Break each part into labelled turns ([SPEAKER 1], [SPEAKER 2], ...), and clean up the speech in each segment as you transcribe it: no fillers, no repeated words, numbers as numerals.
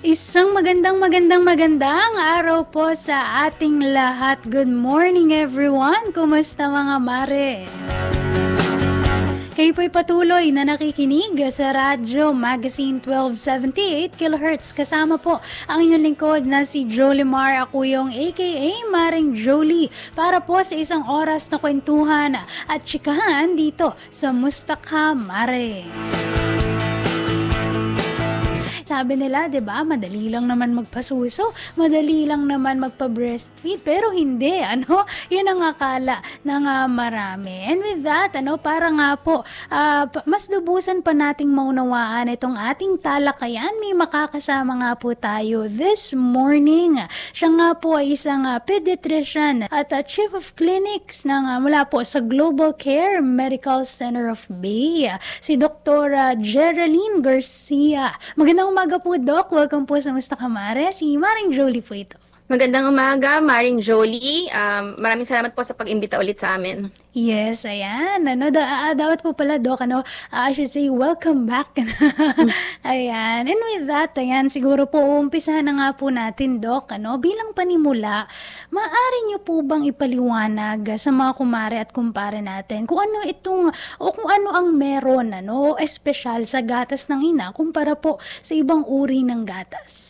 [SPEAKER 1] Isang magandang araw po sa ating lahat. Good morning everyone! Kumusta mga mare? Kayo po'y patuloy na nakikinig sa Radyo Magazine 1278 kHz. Kasama po ang inyong lingkod na si Jolie Mar. Ako yung aka Maring Jolie para po sa isang oras na kwentuhan at chikahan dito sa Mustaka Mare. Sabi nila, 'di ba, madali lang naman magpasuso, madali lang naman magpa-breastfeed, pero hindi, 'Yun ang akala ng marami. And with that, para nga po mas lubusan pa nating maunawaan itong ating talakayan, may makakasama nga po tayo this morning. Siya nga po ay isang pediatrician at Chief of Clinics mula po sa Global Care Medical Center of Bay, si Dr. Geraldine Garcia. Magandang umaga po, Doc. Welcome po sa Mustaka Mare. Si Maring Jolie po ito.
[SPEAKER 2] Magandang umaga, Maring Jolie. Maraming salamat po sa pag-imbita ulit sa amin.
[SPEAKER 1] Yes, ayan. Dapat po pala, Doc, I should say, welcome back. Ayan. And with that, ayan, siguro po, umpisahan na nga po natin, Doc, bilang panimula, maaari niyo po bang ipaliwanag sa mga kumare at kumpare natin kung ano kung ano ang meron, espesyal sa gatas ng ina kumpara po sa ibang uri ng gatas?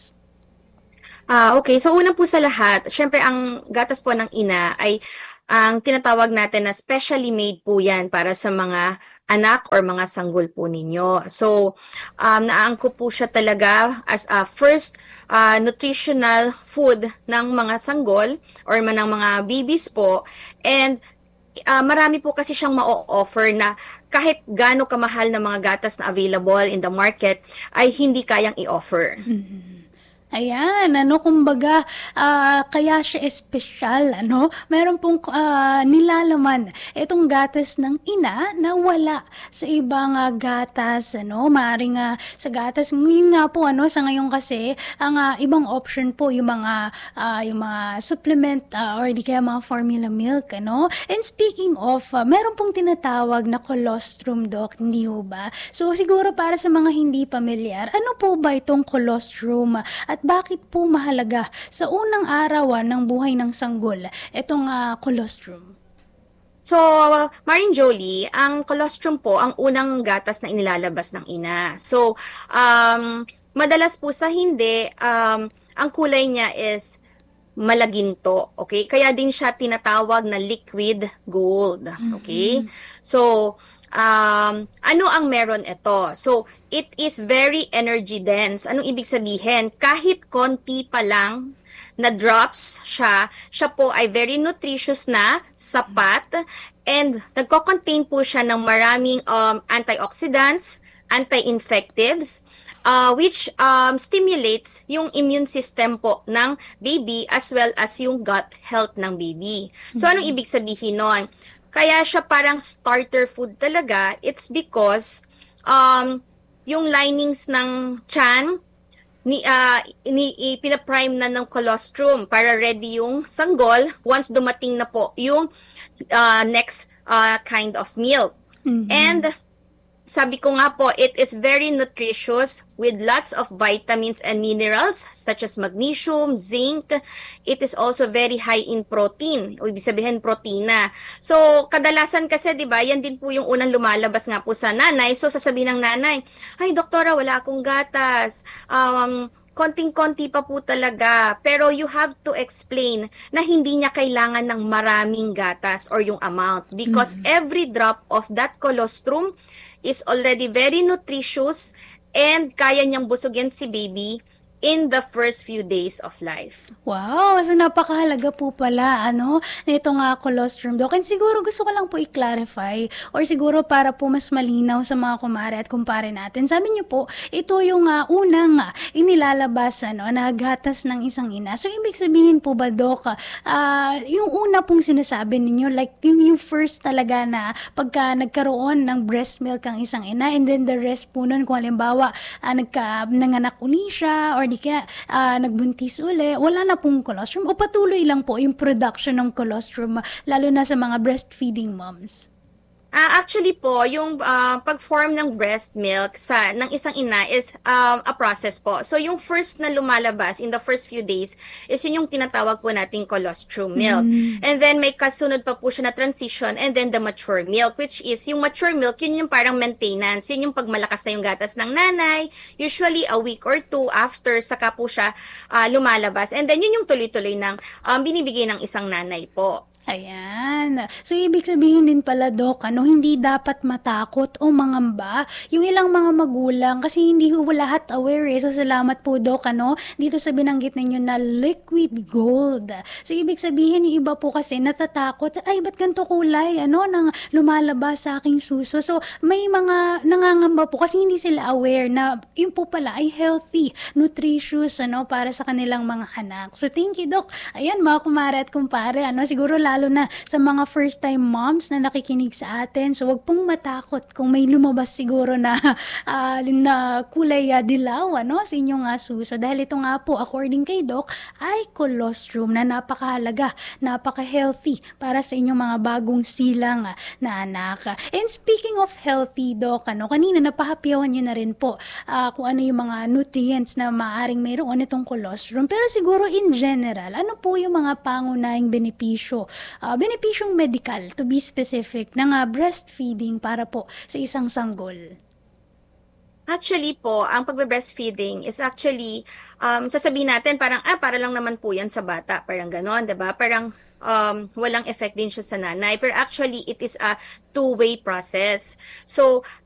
[SPEAKER 2] Okay. So, una po sa lahat, syempre ang gatas po ng ina ay ang tinatawag natin na specially made po yan para sa mga anak or mga sanggol po ninyo. So, naangkop po siya talaga as a first nutritional food ng mga sanggol or ng mga babies po. And marami po kasi siyang ma-offer na kahit gaano kamahal na mga gatas na available in the market ay hindi kayang i-offer.
[SPEAKER 1] Mm-hmm. Ayan, kumbaga, kaya siya espesyal, Meron pong nilalaman itong gatas ng ina na wala sa ibang gatas, Maaring sa gatas, ngayon nga po, sa ngayon kasi, ang ibang option po, yung mga supplement, or di kaya mga formula milk, And speaking of, meron pong tinatawag na colostrum, Doc, hindi ho ba? So, siguro para sa mga hindi pamilyar, ano po ba itong colostrum? At bakit po mahalaga sa unang araw ng buhay ng sanggol itong colostrum?
[SPEAKER 2] So, Maring Jolie, ang colostrum po ang unang gatas na inilalabas ng ina. So, madalas po sa hindi, ang kulay niya is malaginto, okay? Kaya din siya tinatawag na liquid gold, okay? So, ano ang meron ito? So, it is very energy dense. Anong ibig sabihin? Kahit konti pa lang na drops siya po ay very nutritious na, sapat, and nagko-contain po siya ng maraming antioxidants, anti-infectives, which stimulates yung immune system po ng baby as well as yung gut health ng baby. So, anong ibig sabihin nun? Kaya siya parang starter food talaga. It's because yung linings ng tiyan pinaprime na ng colostrum para ready yung sanggol once dumating na po yung next kind of milk. And sabi ko nga po, it is very nutritious with lots of vitamins and minerals such as magnesium, zinc. It is also very high in protein. O ibig sabihin, protina. So, kadalasan kasi, di ba, yan din po yung unang lumalabas nga po sa nanay. So, sasabihin ng nanay, ay, doktora, wala akong gatas. Konting-konti pa po talaga. Pero you have to explain na hindi niya kailangan ng maraming gatas or yung amount. Because every drop of that colostrum is already very nutritious and kaya niyang busugin si baby in the first few days of life.
[SPEAKER 1] Wow! So, napakahalaga po pala, nitong colostrum, Doc. And siguro gusto ko lang po i-clarify or siguro para po mas malinaw sa mga kumare at kumpare natin. Sabi niyo po, ito yung unang inilalabas, na gatas ng isang ina. So, ibig sabihin po ba, Doc, yung una pong sinasabi ninyo, like yung first talaga na pagka nagkaroon ng breast milk ang isang ina and then the rest po nun, kung halimbawa, nanganak uli siya or di kaya nagbuntis uli, wala na pong colostrum o patuloy lang po yung production ng colostrum lalo na sa mga breastfeeding moms?
[SPEAKER 2] Actually po, yung pag-form ng breast milk ng isang ina is a process po. So yung first na lumalabas in the first few days is yun yung tinatawag po nating colostrum milk.
[SPEAKER 1] Hmm.
[SPEAKER 2] And then may kasunod pa po siya na transition and then the mature milk, which is yung mature milk, yun yung parang maintenance. Yun yung pagmalakas na yung gatas ng nanay, usually a week or two after saka po siya lumalabas. And then yun yung tuloy-tuloy ng binibigay ng isang nanay po.
[SPEAKER 1] Ayan. So, ibig sabihin din pala, Dok, hindi dapat matakot o mangamba yung ilang mga magulang kasi hindi ho lahat aware eh. So, salamat po, Dok, dito sa binanggit ninyo na liquid gold. So, ibig sabihin, yung iba po kasi natatakot, ay, ba't ganito kulay, nang lumalabas sa aking suso. So, may mga nangangamba po kasi hindi sila aware na yun po pala ay healthy, nutritious, para sa kanilang mga anak. So, thank you, Dok. Ayan, mga kumare at kumpare, siguro lalo na sa mga first time moms na nakikinig sa atin. So, wag pong matakot kung may lumabas siguro na, na kulay dilaw, sa inyong suso. Dahil ito nga po, according kay Doc, ay colostrum na napakahalaga, napaka-healthy para sa inyong mga bagong silang na anak. And speaking of healthy, Doc, kanina napahapyawan nyo na rin po kung ano yung mga nutrients na maaring mayroon itong colostrum. Pero siguro in general, ano po yung mga pangunahing benepisyo benepisyong medical, to be specific, ng breastfeeding para po sa isang sanggol?
[SPEAKER 2] Actually po, ang pagbe-breastfeeding is actually, sasabihin natin parang, para lang naman po yan sa bata. Parang ganon, 'di ba? Parang walang effect din siya sa nanay. Pero actually, it is a two-way process. So,